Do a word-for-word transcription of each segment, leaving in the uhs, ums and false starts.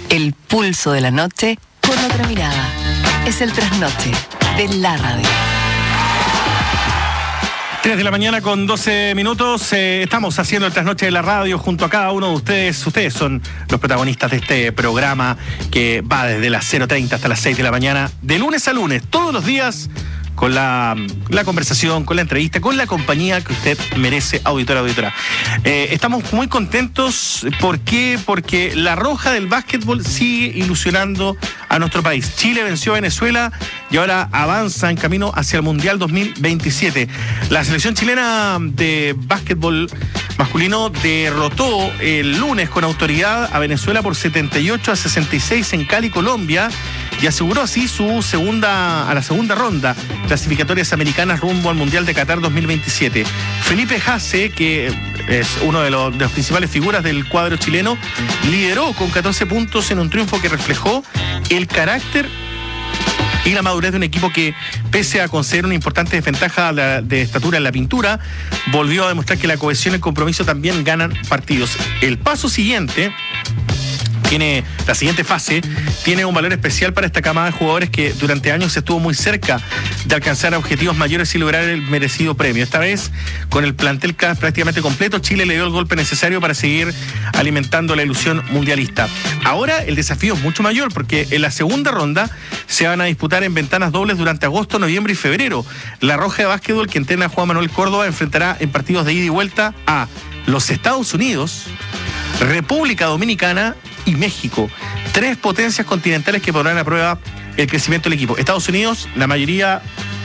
El pulso de la noche con otra mirada. Es el trasnoche de la radio. tres de la mañana con doce minutos. Eh, estamos haciendo el trasnoche de la radio junto a cada uno de ustedes. Ustedes son los protagonistas de este programa que va desde las cero treinta hasta las seis de la mañana, de lunes a lunes, todos los días, con la, la conversación, con la entrevista, con la compañía que usted merece, auditora, auditora. Eh, estamos muy contentos. ¿Por qué? Porque la roja del básquetbol sigue ilusionando a nuestro país. Chile venció a Venezuela y ahora avanza en camino hacia el Mundial dos mil veintisiete. La selección chilena de básquetbol masculino derrotó el lunes con autoridad a Venezuela por setenta y ocho a sesenta y seis en Cali, Colombia, y aseguró así su segunda a la segunda ronda clasificatorias americanas rumbo al Mundial de Qatar dos mil veintisiete. Felipe Haase, que es uno de los, de las principales figuras del cuadro chileno, lideró con catorce puntos en un triunfo que reflejó el carácter y la madurez de un equipo que, pese a conceder una importante desventaja de, de estatura en la pintura, volvió a demostrar que la cohesión y el compromiso también ganan partidos. El paso siguiente tiene la siguiente fase, tiene un valor especial para esta camada de jugadores que durante años estuvo muy cerca de alcanzar objetivos mayores y lograr el merecido premio. Esta vez, con el plantel prácticamente completo, Chile le dio el golpe necesario para seguir alimentando la ilusión mundialista. Ahora el desafío es mucho mayor porque en la segunda ronda se van a disputar en ventanas dobles durante agosto, noviembre y febrero. La roja de básquetbol, que entrena a Juan Manuel Córdoba, enfrentará en partidos de ida y vuelta a los Estados Unidos, República Dominicana y México, tres potencias continentales que pondrán a prueba el crecimiento del equipo. Estados Unidos, la mayoría,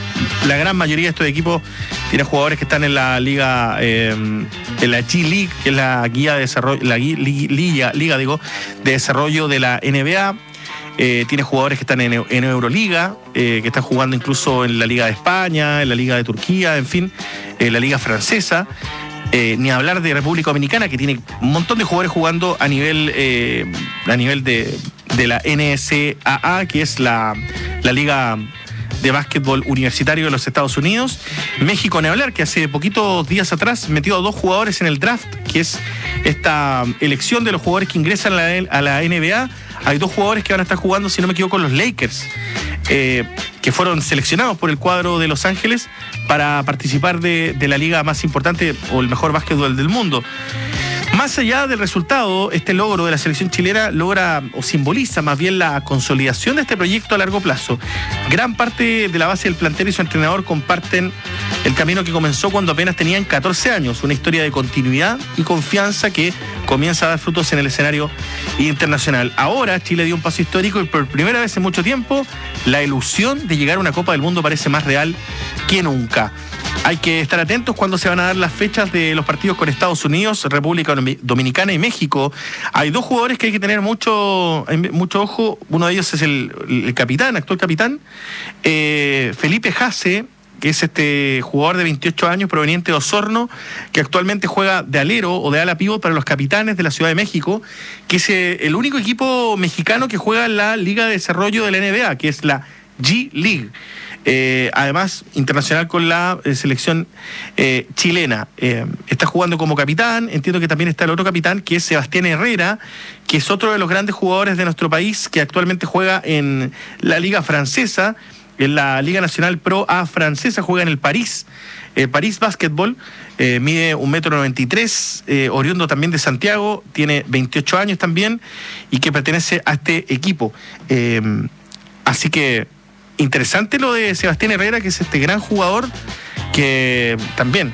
la gran mayoría de estos equipos tiene jugadores que están en la liga, eh, en la G-League, que es la guía de desarrollo, la guía, liga, liga digo, de desarrollo de la N B A. Eh, tiene jugadores que están en, en Euroliga, eh, que están jugando incluso en la Liga de España, en la Liga de Turquía, en fin, en la Liga Francesa. Eh, ni hablar de República Dominicana, que tiene un montón de jugadores jugando a nivel eh, a nivel de, de la N C A A, que es la, la Liga de Básquetbol Universitario de los Estados Unidos. México, ni hablar, que hace poquitos días atrás metió a dos jugadores en el draft, que es esta elección de los jugadores que ingresan a la, a la N B A. Hay dos jugadores que van a estar jugando, si no me equivoco, con los Lakers, eh, que fueron seleccionados por el cuadro de Los Ángeles para participar de, de la liga más importante o el mejor básquetbol del mundo. Más allá del resultado, este logro de la selección chilena logra o simboliza más bien la consolidación de este proyecto a largo plazo. Gran parte de la base del plantel y su entrenador comparten el camino que comenzó cuando apenas tenían catorce años, una historia de continuidad y confianza que comienza a dar frutos en el escenario internacional. Ahora Chile dio un paso histórico y por primera vez en mucho tiempo la ilusión de llegar a una Copa del Mundo parece más real que nunca. Hay que estar atentos cuando se van a dar las fechas de los partidos con Estados Unidos, República Dominicana y México. Hay dos jugadores que hay que tener mucho, mucho ojo. Uno de ellos es el, el capitán, actual capitán, eh, Felipe Haase, que es este jugador de veintiocho años proveniente de Osorno, que actualmente juega de alero o de ala pívot para los Capitanes de la Ciudad de México, que es el único equipo mexicano que juega en la Liga de Desarrollo de la N B A, que es la G-League. Eh, además, internacional con la eh, selección eh, chilena. Eh, está jugando como capitán. Entiendo que también está el otro capitán, que es Sebastián Herrera, que es otro de los grandes jugadores de nuestro país, que actualmente juega en la Liga Francesa, en la Liga Nacional Pro A francesa, juega en el París, el París Básquetbol, eh, mide un metro noventa y tres, eh, oriundo también de Santiago, tiene veintiocho años también, y que pertenece a este equipo. Eh, así que interesante lo de Sebastián Herrera, que es este gran jugador que también